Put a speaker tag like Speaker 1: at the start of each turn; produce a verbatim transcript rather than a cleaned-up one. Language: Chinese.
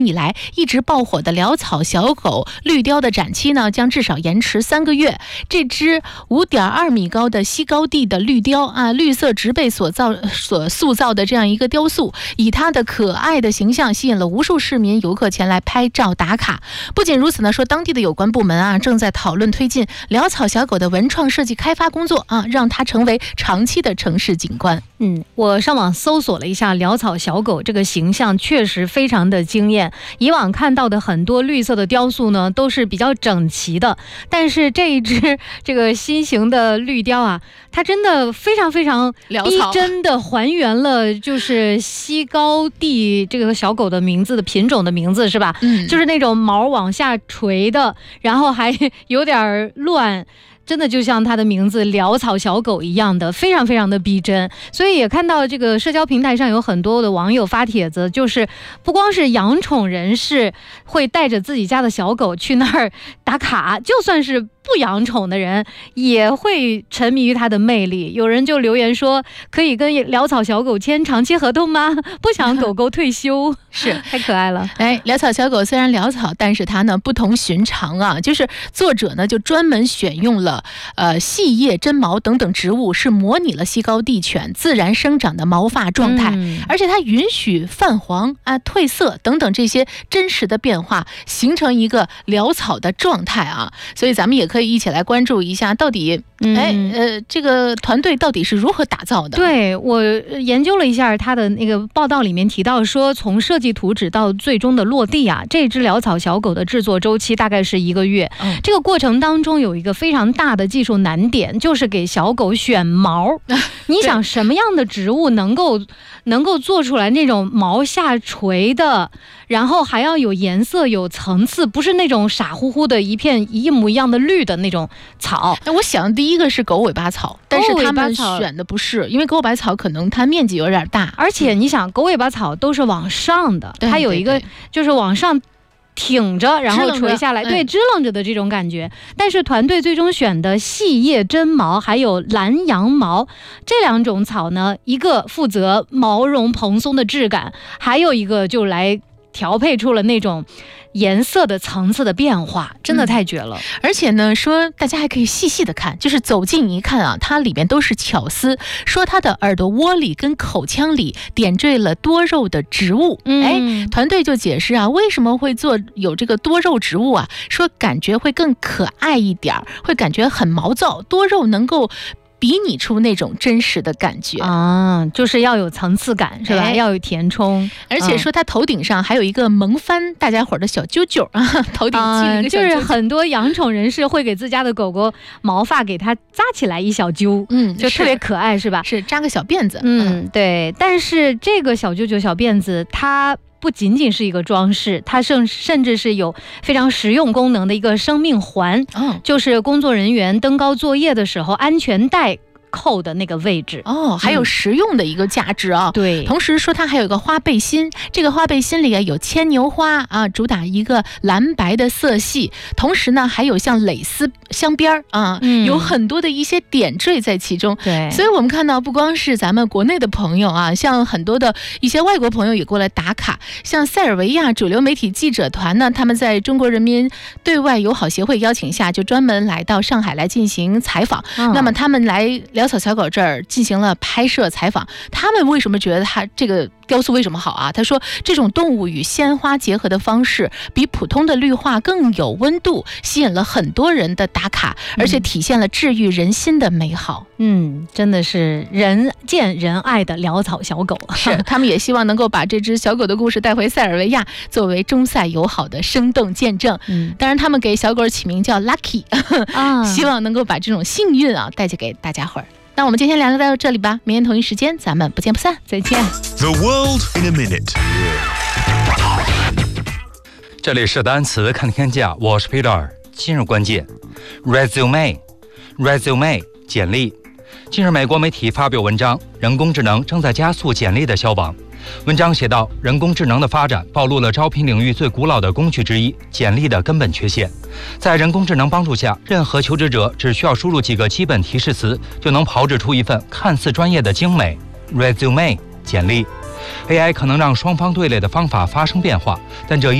Speaker 1: 以来一直爆火的潦草小狗绿雕的展期呢，将至少延迟三个月。这只五点二米高的西高地的绿雕啊，绿色植被所造所塑造的这样一个雕塑，以它的可爱的形象吸引了无数市民游客前来拍照打卡。不仅如此呢，说当地的有关部门啊，正在讨论推进潦草小狗的文创设计开发工作啊，让它成为长期的城市景观。
Speaker 2: 嗯，我上网搜索了一下潦草小狗这个形象，确实非常的惊艳。以往看到的很多绿色的雕塑呢，都是比较整齐的，但是这一只这个新型的绿雕啊，它真的非常非常逼真的还原了就是西高地这个小狗的名字的品种的名字，是吧？嗯，就是那种毛往下垂的，然后还有点乱，真的就像它的名字潦草小狗一样的，非常非常的逼真。所以也看到这个社交平台上有很多的网友发帖子，就是不光是养宠人士会带着自己家的小狗去那儿打卡，就算是不养宠的人也会沉迷于它的魅力。有人就留言说，可以跟潦草小狗签长期合同吗？不想狗狗退休。是，太可爱了。
Speaker 1: 哎，潦草小狗虽然潦草，但是它呢不同寻常啊，就是作者呢就专门选用了呃细叶、真毛等等植物，是模拟了西高地犬自然生长的毛发状态，嗯、而且它允许泛黄啊、褪色等等这些真实的变化，形成一个潦草的状态啊。所以咱们也可以一起来关注一下，到底哎呃这个团队到底是如何打造的。
Speaker 2: 对，我研究了一下他的那个报道，里面提到说，从设计图纸到最终的落地啊，这只潦草小狗的制作周期大概是一个月。嗯、这个过程当中有一个非常大的技术难点，就是给小狗选毛。你想什么样的植物能够能够做出来那种毛下垂的，然后还要有颜色有层次，不是那种傻乎乎的一片一模一样的绿的那种草。
Speaker 1: 那我想第一个是狗尾巴草，但是他们选的不是，因为狗尾巴草可能它面积有点大，
Speaker 2: 而且你想狗尾巴草都是往上的，它有一个就是往上挺着然后垂下来，对，支棱着的这种感觉。但是团队最终选的细叶真毛还有蓝羊毛这两种草呢，一个负责毛绒蓬松的质感，还有一个就来调配出了那种颜色的层次的变化，真的太绝了。嗯、
Speaker 1: 而且呢，说大家还可以细细的看，就是走近一看啊，它里面都是巧思。说它的耳朵窝里跟口腔里点缀了多肉的植物。嗯、哎，团队就解释啊，为什么会做有这个多肉植物啊？说感觉会更可爱一点，会感觉很毛躁，多肉能够比拟出那种真实的感觉
Speaker 2: 啊，就是要有层次感，是吧？哎、要有填充。
Speaker 1: 而且说它头顶上还有一个萌翻大家伙的小揪揪啊，头顶系了一个小揪揪、
Speaker 2: 啊、就是很多养宠人士会给自家的狗狗毛发给它扎起来一小揪，嗯，就特别可爱，是吧？
Speaker 1: 是扎个小辫子，
Speaker 2: 嗯，对。但是这个小揪揪小辫子它不仅仅是一个装饰，它甚甚至是有非常实用功能的一个生命环，哦、就是工作人员登高作业的时候安全带扣的那个位置
Speaker 1: 哦，还有实用的一个价值啊、哦嗯。对，同时说它还有一个花背心，这个花背心里啊有牵牛花啊，主打一个蓝白的色系，同时呢还有像蕾丝镶边啊、嗯，有很多的一些点缀在其中。对，所以我们看到不光是咱们国内的朋友啊，像很多的一些外国朋友也过来打卡，像塞尔维亚主流媒体记者团呢，他们在中国人民对外友好协会邀请下，就专门来到上海来进行采访。嗯、那么他们来潦草小狗这儿进行了拍摄采访，他们为什么觉得它这个雕塑为什么好啊？他说这种动物与鲜花结合的方式比普通的绿化更有温度，吸引了很多人的打卡，而且体现了治愈人心的美好。
Speaker 2: 嗯，真的是人见人爱的潦草小狗。
Speaker 1: 是，他们也希望能够把这只小狗的故事带回塞尔维亚，作为中塞友好的生动见证。嗯，当然他们给小狗起名叫 Lucky， 啊，希望能够把这种幸运啊带给大家伙儿。那我们今天聊到这里吧，明天同一时间咱们不见不散，再见。
Speaker 3: The world in a minute。
Speaker 4: 这里是单词看天下，我是 Peter。今日关键 ，resume，resume resume, 简历。近日，美国媒体发表文章，人工智能正在加速简历的消亡。文章写道，人工智能的发展暴露了招聘领域最古老的工具之一——简历的根本缺陷。在人工智能帮助下，任何求职者只需要输入几个基本提示词，就能炮制出一份看似专业的精美 resume 简历。 A I 可能让双方对垒的方法发生变化，但这一